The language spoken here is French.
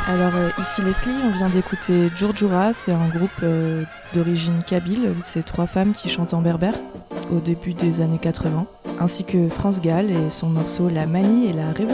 Alors ici Leslie, on vient d'écouter Djourdjoura, c'est un groupe d'origine kabyle, c'est 3 femmes qui chantent en berbère au début des années 80, ainsi que France Gall et son morceau La Manie et la Révolution.